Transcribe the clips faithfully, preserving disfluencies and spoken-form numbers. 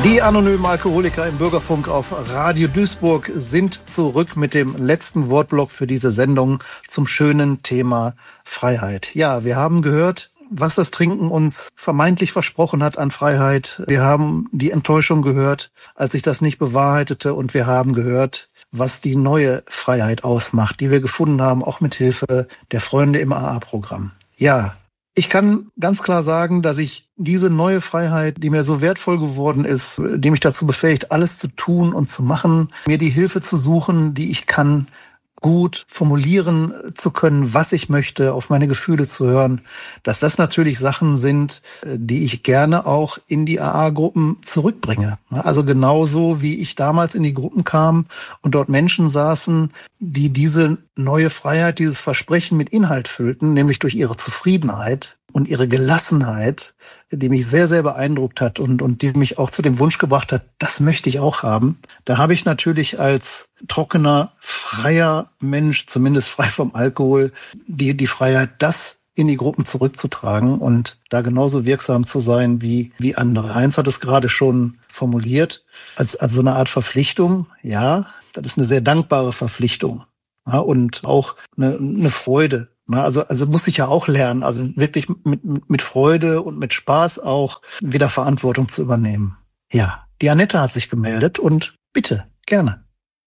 Die anonymen Alkoholiker im Bürgerfunk auf Radio Duisburg sind zurück mit dem letzten Wortblock für diese Sendung zum schönen Thema Freiheit. Ja, wir haben gehört, was das Trinken uns vermeintlich versprochen hat an Freiheit. Wir haben die Enttäuschung gehört, als sich das nicht bewahrheitete, und wir haben gehört, was die neue Freiheit ausmacht, die wir gefunden haben, auch mit Hilfe der Freunde im A A-Programm. Ja, ich kann ganz klar sagen, dass ich diese neue Freiheit, die mir so wertvoll geworden ist, die mich dazu befähigt, alles zu tun und zu machen, mir die Hilfe zu suchen, die ich kann, gut formulieren zu können, was ich möchte, auf meine Gefühle zu hören, dass das natürlich Sachen sind, die ich gerne auch in die A A-Gruppen zurückbringe. Also genauso wie ich damals in die Gruppen kam und dort Menschen saßen, die diese neue Freiheit, dieses Versprechen mit Inhalt füllten, nämlich durch ihre Zufriedenheit und ihre Gelassenheit, die mich sehr, sehr beeindruckt hat und, und die mich auch zu dem Wunsch gebracht hat, das möchte ich auch haben. Da habe ich natürlich als trockener, freier Mensch, zumindest frei vom Alkohol, die, die Freiheit, das in die Gruppen zurückzutragen und da genauso wirksam zu sein wie, wie andere. Heinz hat es gerade schon formuliert, als, als so eine Art Verpflichtung. Ja, das ist eine sehr dankbare Verpflichtung. Ja, und auch eine, eine Freude. Also, also muss ich ja auch lernen, also wirklich mit, mit Freude und mit Spaß auch wieder Verantwortung zu übernehmen. Ja, die Annette hat sich gemeldet und bitte, gerne.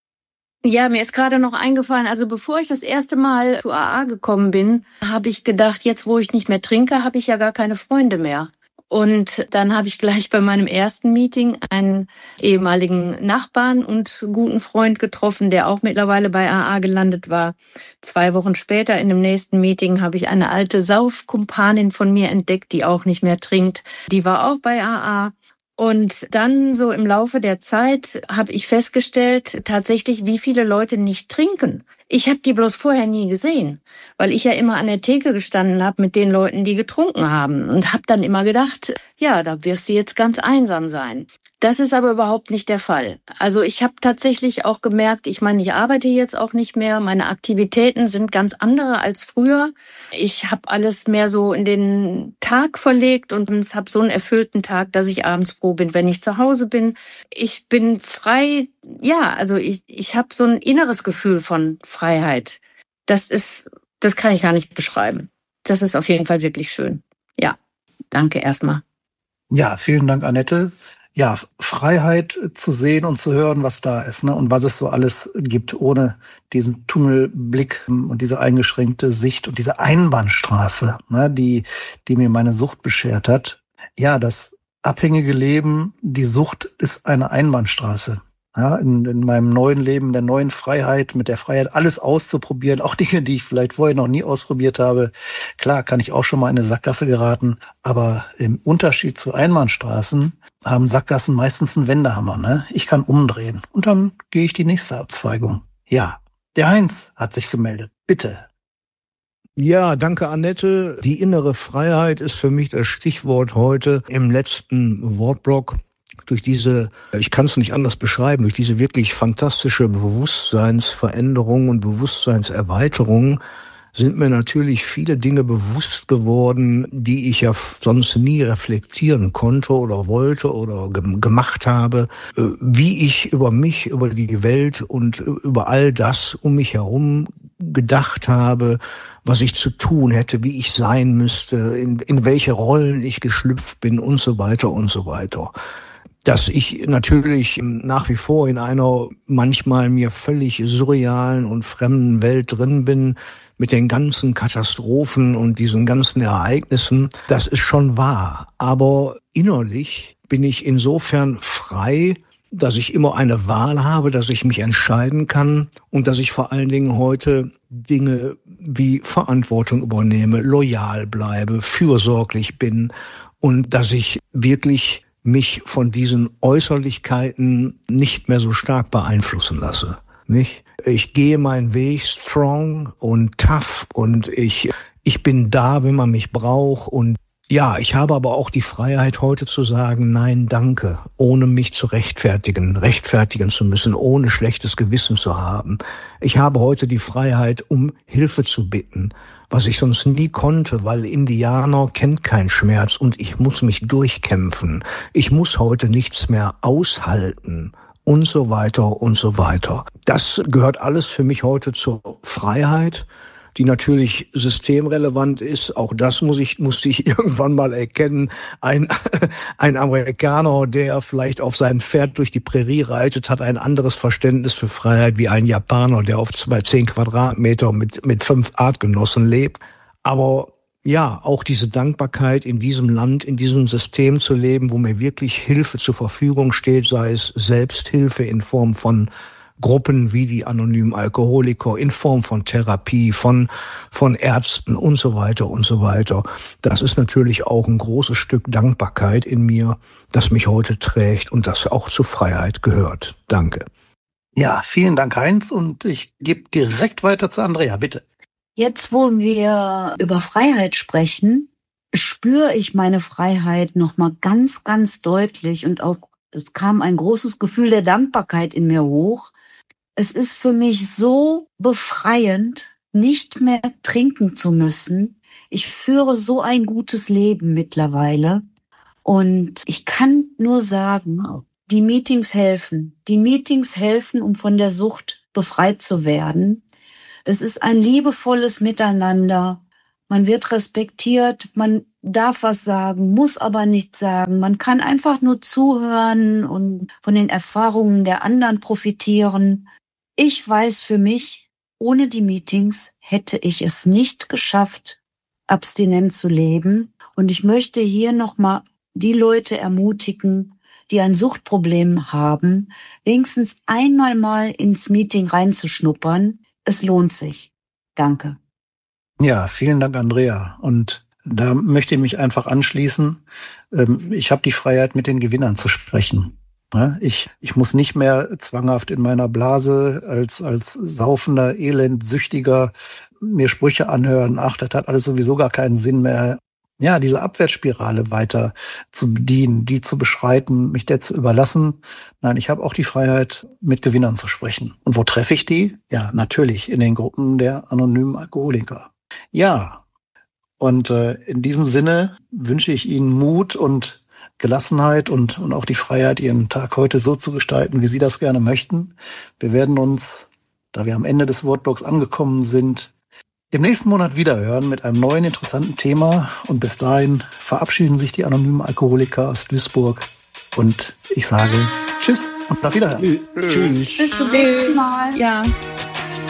Ja, mir ist gerade noch eingefallen, also bevor ich das erste Mal zu A A gekommen bin, habe ich gedacht, jetzt wo ich nicht mehr trinke, habe ich ja gar keine Freunde mehr. Und dann habe ich gleich bei meinem ersten Meeting einen ehemaligen Nachbarn und guten Freund getroffen, der auch mittlerweile bei A A gelandet war. Zwei Wochen später in dem nächsten Meeting habe ich eine alte Saufkumpanin von mir entdeckt, die auch nicht mehr trinkt. Die war auch bei A A. Und dann so im Laufe der Zeit habe ich festgestellt, tatsächlich, wie viele Leute nicht trinken. Ich habe die bloß vorher nie gesehen, weil ich ja immer an der Theke gestanden habe mit den Leuten, die getrunken haben und habe dann immer gedacht, ja, da wirst du jetzt ganz einsam sein. Das ist aber überhaupt nicht der Fall. Also ich habe tatsächlich auch gemerkt, ich meine, ich arbeite jetzt auch nicht mehr, meine Aktivitäten sind ganz andere als früher. Ich habe alles mehr so in den Tag verlegt und habe so einen erfüllten Tag, dass ich abends froh bin, wenn ich zu Hause bin. Ich bin frei, ja, also ich ich habe so ein inneres Gefühl von Freiheit. Das ist, das kann ich gar nicht beschreiben. Das ist auf jeden Fall wirklich schön. Ja, danke erstmal. Ja, vielen Dank, Annette. Ja, Freiheit zu sehen und zu hören, was da ist, ne, und was es so alles gibt, ohne diesen Tunnelblick und diese eingeschränkte Sicht und diese Einbahnstraße, ne, die, die mir meine Sucht beschert hat. Ja, das abhängige Leben, die Sucht ist eine Einbahnstraße. Ja, in, in meinem neuen Leben, der neuen Freiheit, mit der Freiheit, alles auszuprobieren, auch Dinge, die ich vielleicht vorher noch nie ausprobiert habe. Klar, kann ich auch schon mal in eine Sackgasse geraten, aber im Unterschied zu Einbahnstraßen haben Sackgassen meistens einen Wendehammer, ne? Ich kann umdrehen und dann gehe ich die nächste Abzweigung. Ja, der Heinz hat sich gemeldet. Bitte. Ja, danke, Annette. Die innere Freiheit ist für mich das Stichwort heute im letzten Wortblock. Durch diese, ich kann es nicht anders beschreiben, durch diese wirklich fantastische Bewusstseinsveränderung und Bewusstseinserweiterung sind mir natürlich viele Dinge bewusst geworden, die ich ja sonst nie reflektieren konnte oder wollte oder ge- gemacht habe, wie ich über mich, über die Welt und über all das um mich herum gedacht habe, was ich zu tun hätte, wie ich sein müsste, in, in welche Rollen ich geschlüpft bin und so weiter und so weiter. Dass ich natürlich nach wie vor in einer manchmal mir völlig surrealen und fremden Welt drin bin, mit den ganzen Katastrophen und diesen ganzen Ereignissen, das ist schon wahr. Aber innerlich bin ich insofern frei, dass ich immer eine Wahl habe, dass ich mich entscheiden kann und dass ich vor allen Dingen heute Dinge wie Verantwortung übernehme, loyal bleibe, fürsorglich bin und dass ich wirklich mich von diesen Äußerlichkeiten nicht mehr so stark beeinflussen lasse. Nicht? Ich gehe meinen Weg strong und tough und ich, ich bin da, wenn man mich braucht. Und ja, ich habe aber auch die Freiheit, heute zu sagen, nein, danke, ohne mich zu rechtfertigen, rechtfertigen zu müssen, ohne schlechtes Gewissen zu haben. Ich habe heute die Freiheit, um Hilfe zu bitten, was ich sonst nie konnte, weil Indianer kennt keinen Schmerz und ich muss mich durchkämpfen. Ich muss heute nichts mehr aushalten und so weiter und so weiter. Das gehört alles für mich heute zur Freiheit, die natürlich systemrelevant ist. Auch das muss ich, musste ich irgendwann mal erkennen. Ein, ein Amerikaner, der vielleicht auf seinem Pferd durch die Prärie reitet, hat ein anderes Verständnis für Freiheit wie ein Japaner, der auf zwei, zehn Quadratmeter mit, mit fünf Artgenossen lebt. Aber ja, auch diese Dankbarkeit, in diesem Land, in diesem System zu leben, wo mir wirklich Hilfe zur Verfügung steht, sei es Selbsthilfe in Form von Gruppen wie die anonymen Alkoholiker, in Form von Therapie, von, von Ärzten und so weiter und so weiter. Das ist natürlich auch ein großes Stück Dankbarkeit in mir, das mich heute trägt und das auch zur Freiheit gehört. Danke. Ja, vielen Dank, Heinz. Und ich gebe direkt weiter zu Andrea, bitte. Jetzt, wo wir über Freiheit sprechen, spüre ich meine Freiheit nochmal ganz, ganz deutlich. Und auch es kam ein großes Gefühl der Dankbarkeit in mir hoch. Es ist für mich so befreiend, nicht mehr trinken zu müssen. Ich führe so ein gutes Leben mittlerweile. Und ich kann nur sagen, die Meetings helfen. Die Meetings helfen, um von der Sucht befreit zu werden. Es ist ein liebevolles Miteinander. Man wird respektiert, man darf was sagen, muss aber nichts sagen. Man kann einfach nur zuhören und von den Erfahrungen der anderen profitieren. Ich weiß für mich, ohne die Meetings hätte ich es nicht geschafft, abstinent zu leben. Und ich möchte hier nochmal die Leute ermutigen, die ein Suchtproblem haben, wenigstens einmal mal ins Meeting reinzuschnuppern. Es lohnt sich. Danke. Ja, vielen Dank, Andrea. Und da möchte ich mich einfach anschließen. Ich habe die Freiheit, mit den Gewinnern zu sprechen. Ich, ich muss nicht mehr zwanghaft in meiner Blase als, als saufender, elendsüchtiger mir Sprüche anhören. Ach, das hat alles sowieso gar keinen Sinn mehr. Ja, diese Abwärtsspirale weiter zu bedienen, die zu beschreiten, mich der zu überlassen. Nein, ich habe auch die Freiheit, mit Gewinnern zu sprechen. Und wo treffe ich die? Ja, natürlich in den Gruppen der anonymen Alkoholiker. Ja, und äh, in diesem Sinne wünsche ich Ihnen Mut und Gelassenheit und, und auch die Freiheit, Ihren Tag heute so zu gestalten, wie Sie das gerne möchten. Wir werden uns, da wir am Ende des Wortblocks angekommen sind, im nächsten Monat wiederhören mit einem neuen interessanten Thema. Und bis dahin verabschieden sich die anonymen Alkoholiker aus Duisburg. Und ich sage Tschüss und auf Wiederhören. Tschüss. Bis zum nächsten Mal. Ja.